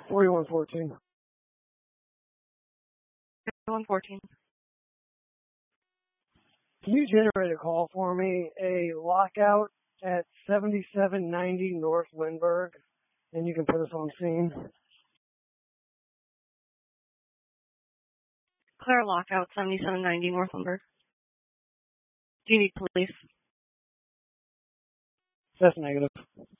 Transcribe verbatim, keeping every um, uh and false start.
forty-one fourteen. forty-one fourteen. Can you generate a call for me? A lockout at seventy-seven ninety North Lindbergh, and you can put us on scene. Clear lockout, seventy-seven ninety North Lindbergh. Do you need police? That's negative.